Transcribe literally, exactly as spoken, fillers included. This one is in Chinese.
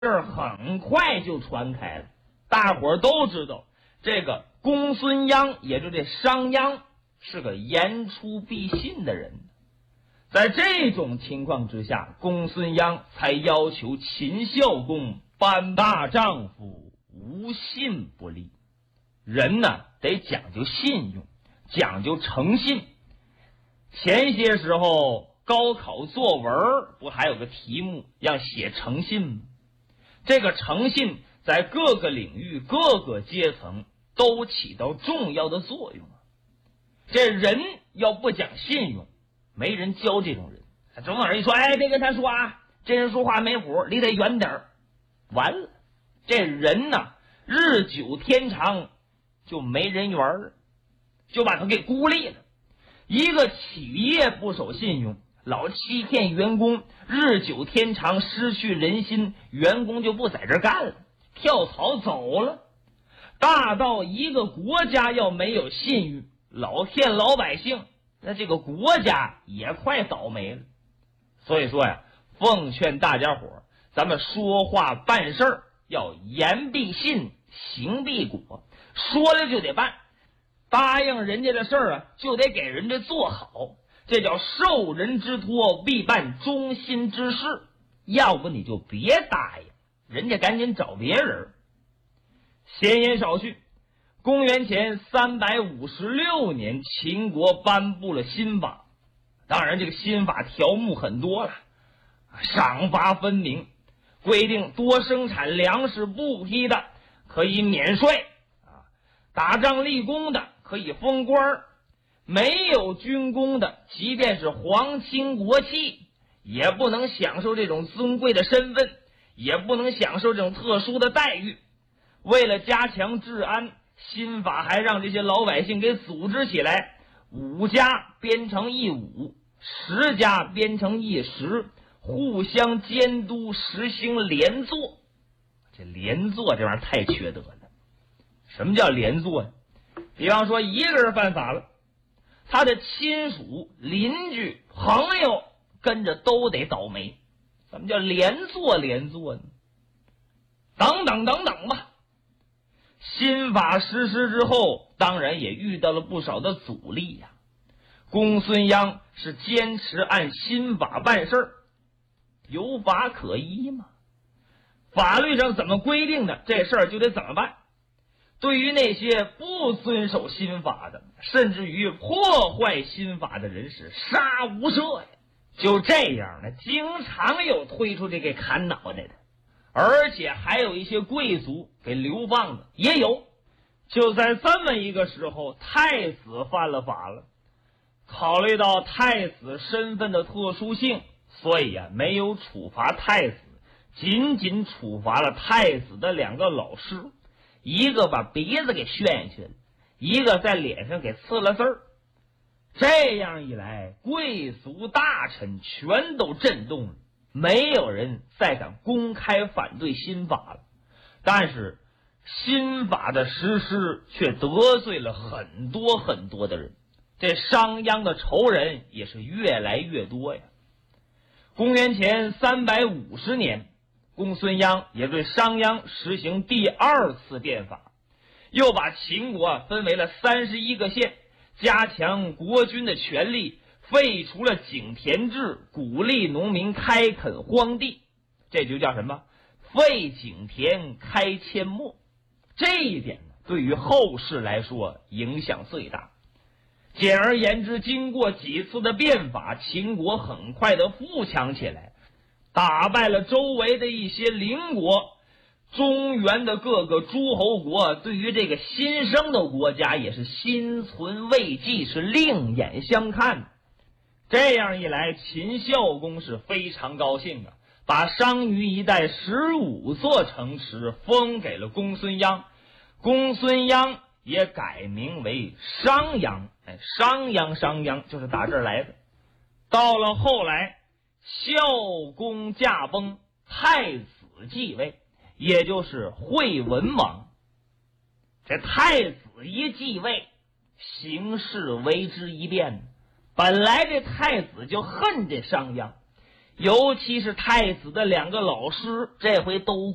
事儿很快就传开了，大伙儿都知道这个公孙鞅，也就这商鞅是个言出必信的人。在这种情况之下，公孙鞅才要求秦孝公办大丈夫无信不立。人呢得讲究信用，讲究诚信。前些时候高考作文不还有个题目让写诚信吗？这个诚信在各个领域各个阶层都起到重要的作用。这人要不讲信用，没人教这种人。总有人一说，哎，别跟他说啊，这人说话没谱，离得远点儿。完了，这人呢日久天长就没人缘了，就把他给孤立了。一个企业不守信用，老欺骗员工，日久天长失去人心，员工就不在这干了，跳槽走了。大到一个国家要没有信誉，老骗老百姓，那这个国家也快倒霉了。所以说呀，奉劝大家伙，咱们说话办事儿要言必信，行必果，说了就得办，答应人家的事儿啊，就得给人家做好，这叫受人之托必办忠心之事。要不你就别答应，人家赶紧找别人。闲言少叙，公元前三百五十六年，秦国颁布了新法。当然这个新法条目很多了，赏罚分明，规定多生产粮食布匹的可以免税，打仗立功的可以封官，没有军功的即便是皇亲国戚也不能享受这种尊贵的身份，也不能享受这种特殊的待遇。为了加强治安，新法还让这些老百姓给组织起来，五家编成一伍，十家编成一十，互相监督，实行连坐。这连坐这玩意儿太缺德了。什么叫连坐呢？比方说一个人犯法了，他的亲属、邻居、朋友跟着都得倒霉。怎么叫连坐连坐呢？等等等等吧。新法实施之后，当然也遇到了不少的阻力呀、啊。公孙鞅是坚持按新法办事儿，有法可依吗？法律上怎么规定的，这事儿就得怎么办。对于那些不遵守新法的，甚至于破坏新法的人是杀无赦呀。就这样呢，经常有推出这个砍脑袋的，而且还有一些贵族给流放的也有。就在这么一个时候，太子犯了法了。考虑到太子身份的特殊性，所以啊，没有处罚太子，仅仅处罚了太子的两个老师，一个把鼻子给炫下去了，一个在脸上给刺了字儿。这样一来，贵族大臣全都震动了，没有人再敢公开反对新法了。但是新法的实施却得罪了很多很多的人，这商鞅的仇人也是越来越多呀。公元前三百五十年，公孙鞅也对商鞅实行第二次变法，又把秦国分为了三十一个县，加强国君的权力，废除了井田制，鼓励农民开垦荒地，这就叫什么？废井田，开阡陌。这一点呢，对于后世来说影响最大。简而言之，经过几次的变法，秦国很快的富强起来，打败了周围的一些邻国。中原的各个诸侯国对于这个新生的国家也是心存畏惧，是另眼相看。这样一来，秦孝公是非常高兴的，把商於一带十五座城池封给了公孙鞅，公孙鞅也改名为商鞅。哎，商鞅商鞅就是打这儿来的。到了后来，孝公驾崩，太子继位，也就是惠文王。这太子一继位，形势为之一变。本来这太子就恨这商鞅，尤其是太子的两个老师，这回都